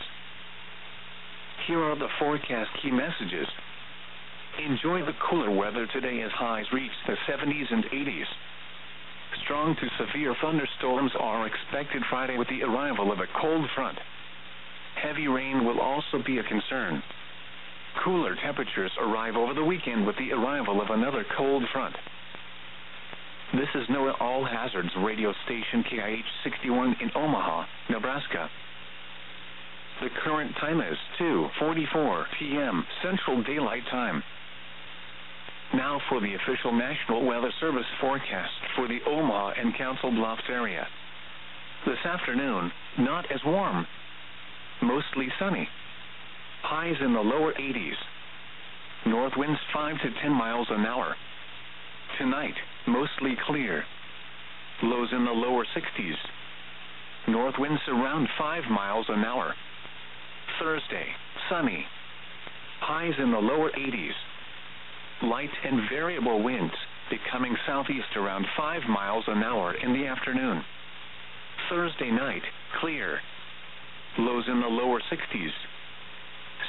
Here are the forecast key messages. Enjoy the cooler weather today as highs reach the seventies and eighties. Strong to severe thunderstorms are expected Friday with the arrival of a cold front. Heavy rain will also be a concern. Cooler temperatures arrive over the weekend with the arrival of another cold front. This is NOAA All Hazards radio station K I H sixty-one in Omaha, Nebraska. The current time is two forty-four p.m. Central Daylight Time. Now for the official National Weather Service forecast for the Omaha and Council Bluffs area. This afternoon, not as warm. Mostly sunny. Highs in the lower eighties. North winds five to ten miles an hour. Tonight, mostly clear. Lows in the lower sixties. North winds around five miles an hour. Thursday, sunny. Highs in the lower eighties. Light and variable winds, becoming southeast around five miles an hour in the afternoon. Thursday night, clear. Lows in the lower sixties.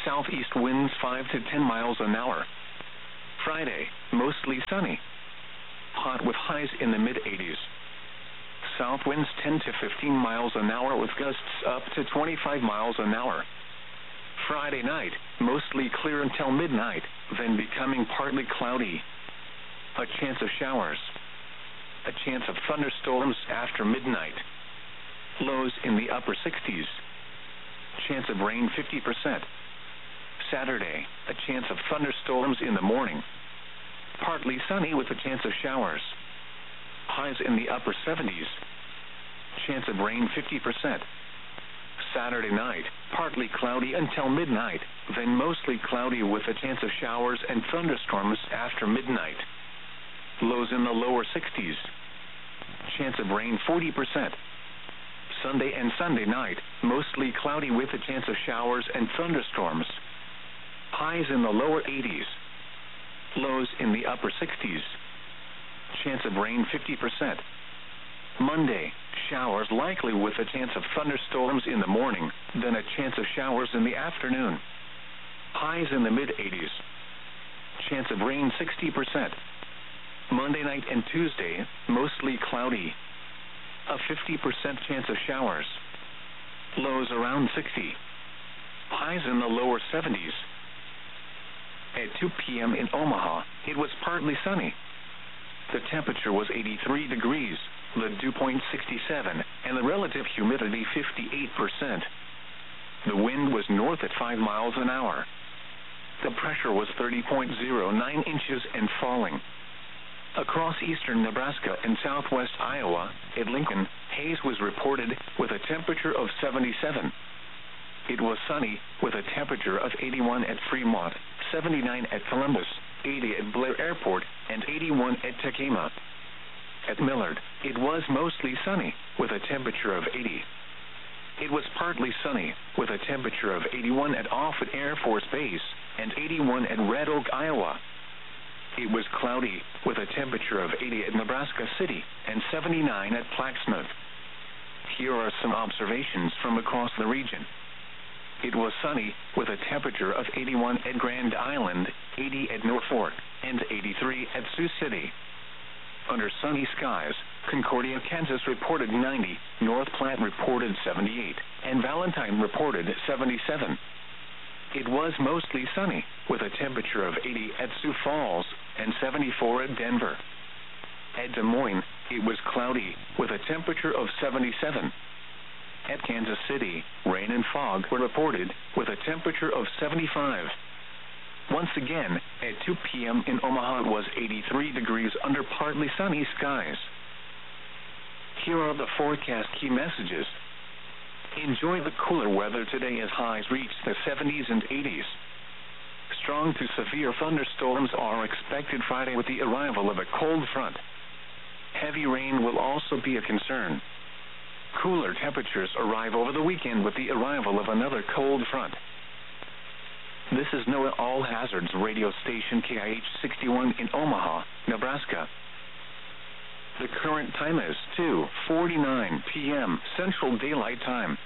Southeast winds five to ten miles an hour. Friday, mostly sunny. Hot with highs in the mid eighties. South winds ten to fifteen miles an hour with gusts up to twenty-five miles an hour. Friday night, mostly clear until midnight, then becoming partly cloudy. A chance of showers. A chance of thunderstorms after midnight. Lows in the upper sixties. Chance of rain fifty percent. Saturday, a chance of thunderstorms in the morning. Partly sunny with a chance of showers. Highs in the upper seventies. Chance of rain fifty percent. Saturday night, partly cloudy until midnight, then mostly cloudy with a chance of showers and thunderstorms after midnight. Lows in the lower sixties. Chance of rain forty percent. Sunday and Sunday night, mostly cloudy with a chance of showers and thunderstorms. Highs in the lower eighties. Lows in the upper sixties. Chance of rain fifty percent. Monday, showers likely with a chance of thunderstorms in the morning, then a chance of showers in the afternoon. Highs in the mid eighties. Chance of rain sixty percent. Monday night and Tuesday, mostly cloudy. A fifty percent chance of showers. Lows around sixty. Highs in the lower seventies. At two p.m. in Omaha, it was partly sunny. The temperature was eighty-three degrees, the dew point sixty-seven, and the relative humidity fifty-eight percent. The wind was north at five miles an hour. The pressure was thirty point zero nine inches and falling. Across eastern Nebraska and southwest Iowa, at Lincoln, haze was reported with a temperature of seventy-seven. It was sunny with a temperature of eighty-one at Fremont, seventy-nine at Columbus, eighty at Blair Airport, and eighty-one at Tekema. At Millard, it was mostly sunny with a temperature of eighty. It was partly sunny with a temperature of eighty-one at Offutt Air Force Base and eighty-one at Red Oak, Iowa. It was cloudy with a temperature of eighty at Nebraska City and seventy-nine at Plaquemine. Here are some observations from across the region. It was sunny with a temperature of eighty-one at Grand Island, eighty at Norfolk, and eighty-three at Sioux City. Under sunny skies, Concordia, Kansas reported ninety, North Platte reported seventy-eight, and Valentine reported seventy-seven. It was mostly sunny with a temperature of eighty at Sioux Falls and seventy-four at Denver. At Des Moines, it was cloudy with a temperature of seventy-seven. At Kansas City, rain and fog were reported with a temperature of seventy-five. Once again, at two p.m. in Omaha it was eighty-three degrees under partly sunny skies. Here are the forecast key messages. Enjoy the cooler weather today as highs reach the seventies and eighties. Strong to severe thunderstorms are expected Friday with the arrival of a cold front. Heavy rain will also be a concern. Cooler temperatures arrive over the weekend with the arrival of another cold front. This is NOAA All Hazards radio station K I H sixty-one in Omaha, Nebraska. The current time is two forty-nine p.m. Central Daylight Time.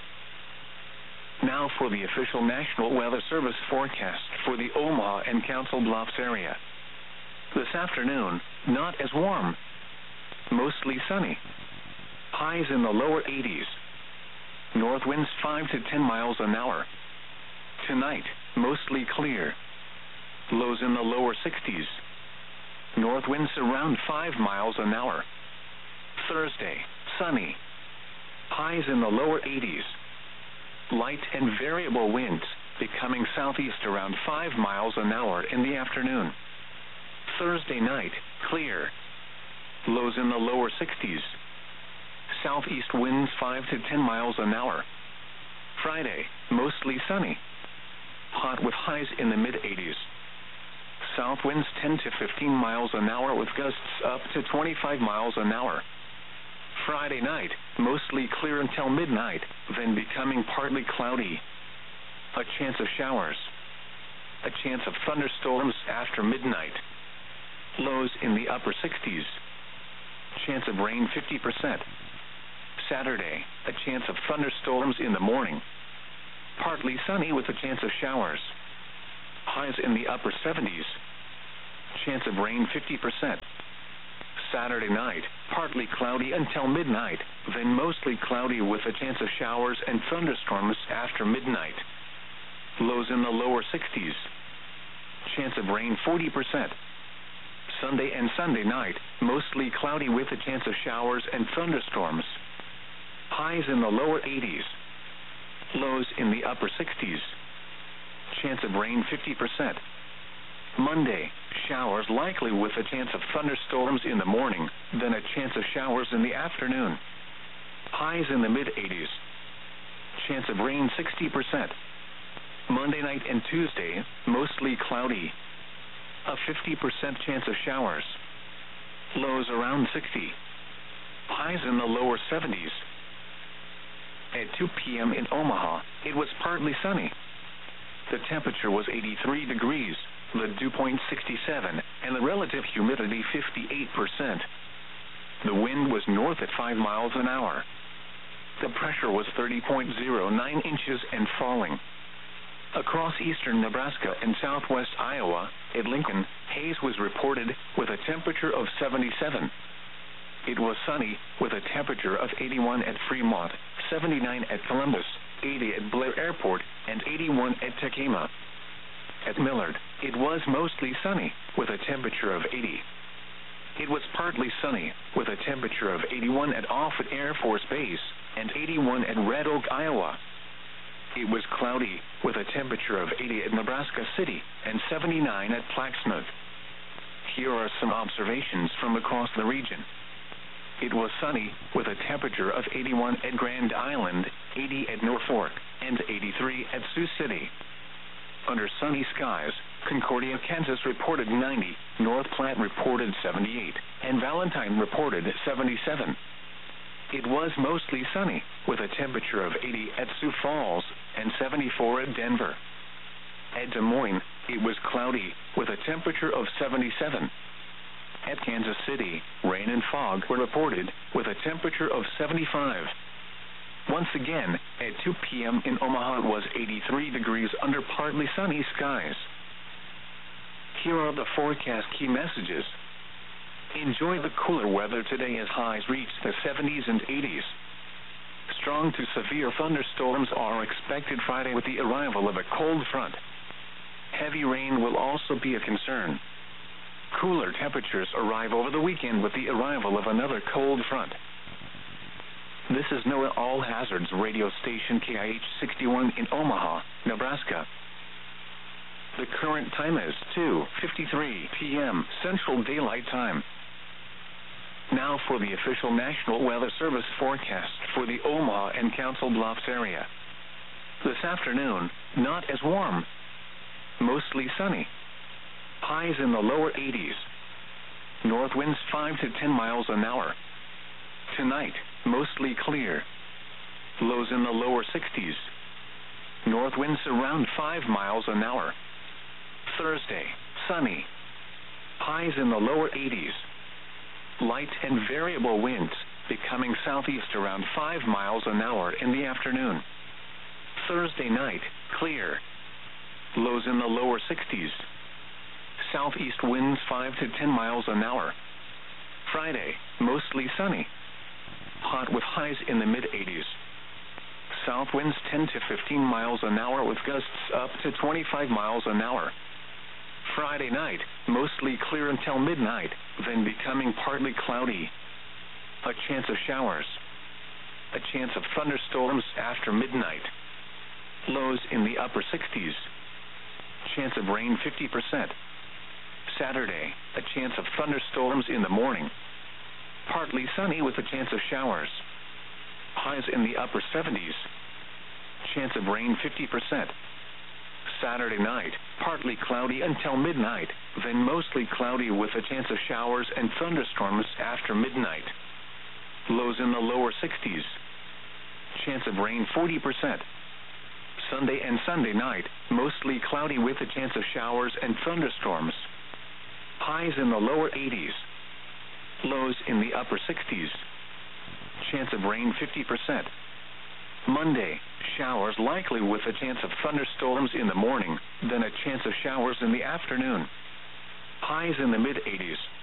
Now for the official National Weather Service forecast for the Omaha and Council Bluffs area. This afternoon, not as warm. Mostly sunny. Highs in the lower eighties. North winds five to ten miles an hour. Tonight, mostly clear. Lows in the lower sixties. North winds around five miles an hour. Thursday, sunny. Highs in the lower eighties. Light and variable winds, becoming southeast around five miles an hour in the afternoon. Thursday night, clear. Lows in the lower sixties. Southeast winds five to ten miles an hour. Friday, mostly sunny. Hot with highs in the mid eighties. South winds ten to fifteen miles an hour with gusts up to twenty-five miles an hour. Friday night, mostly clear until midnight, then becoming partly cloudy. A chance of showers. A chance of thunderstorms after midnight. Lows in the upper sixties. Chance of rain fifty percent. Saturday, a chance of thunderstorms in the morning. Partly sunny with a chance of showers. Highs in the upper seventies. Chance of rain fifty percent. Saturday night, partly cloudy until midnight, then mostly cloudy with a chance of showers and thunderstorms after midnight. Lows in the lower sixties. Chance of rain forty percent. Sunday and Sunday night, mostly cloudy with a chance of showers and thunderstorms. Highs in the lower eighties. Lows in the upper sixties. Chance of rain fifty percent. Monday, showers likely with a chance of thunderstorms in the morning, then a chance of showers in the afternoon. Highs in the mid-eighties. Chance of rain sixty percent. Monday night and Tuesday, mostly cloudy. A fifty percent chance of showers. Lows around sixty. Highs in the lower seventies. At two p.m. in Omaha, it was partly sunny. The temperature was eighty-three degrees, the dew point sixty-seven, and the relative humidity fifty-eight percent. The wind was north at five miles an hour. The pressure was thirty point zero nine inches and falling. Across eastern Nebraska and southwest Iowa, at Lincoln, haze was reported with a temperature of seventy-seven. It was sunny with a temperature of eighty-one at Fremont, seventy-nine at Columbus, eighty at Blair Airport, and eighty-one at Tekema. At Millard, it was mostly sunny with a temperature of eighty. It was partly sunny with a temperature of eighty-one at Offutt Air Force Base and eighty-one at Red Oak, Iowa. It was cloudy with a temperature of eighty at Nebraska City and seventy-nine at Plaxmouth. Here are some observations from across the region. It was sunny with a temperature of eighty-one at Grand Island, eighty at Norfolk, and eighty-three at Sioux City. Under sunny skies, Concordia, Kansas reported ninety, North Platte reported seventy-eight, and Valentine reported seventy-seven. It was mostly sunny with a temperature of eighty at Sioux Falls and seventy-four at Denver. At Des Moines, it was cloudy with a temperature of seventy-seven. At Kansas City, rain and fog were reported with a temperature of seventy-five. Once again, at two p.m. in Omaha it was eighty-three degrees under partly sunny skies. Here are the forecast key messages. Enjoy the cooler weather today as highs reach the seventies and eighties. Strong to severe thunderstorms are expected Friday with the arrival of a cold front. Heavy rain will also be a concern. Cooler temperatures arrive over the weekend with the arrival of another cold front. This is NOAA All Hazards radio station K I H sixty-one in Omaha, Nebraska. The current time is two fifty-three p.m. Central Daylight Time. Now for the official National Weather Service forecast for the Omaha and Council Bluffs area. This afternoon, not as warm. Mostly sunny. Highs in the lower eighties. North winds five to ten miles an hour. Tonight, mostly clear. Lows in the lower sixties. North winds around five miles an hour. Thursday, sunny. Highs in the lower eighties. Light and variable winds, becoming southeast around five miles an hour in the afternoon. Thursday night, clear. Lows in the lower sixties. Southeast winds five to ten miles an hour. Friday, mostly sunny. Hot with highs in the mid-eighties. South winds ten to fifteen miles an hour with gusts up to twenty-five miles an hour. Friday night, mostly clear until midnight, then becoming partly cloudy. A chance of showers. A chance of thunderstorms after midnight. Lows in the upper sixties. Chance of rain fifty percent. Saturday, a chance of thunderstorms in the morning. Partly sunny with a chance of showers. Highs in the upper seventies. Chance of rain fifty percent. Saturday night, partly cloudy until midnight, then mostly cloudy with a chance of showers and thunderstorms after midnight. Lows in the lower sixties. Chance of rain forty percent. Sunday and Sunday night, mostly cloudy with a chance of showers and thunderstorms. Highs in the lower eighties. Lows in the upper sixties. Chance of rain fifty percent. Monday, showers likely with a chance of thunderstorms in the morning, then a chance of showers in the afternoon. Highs in the mid eighties.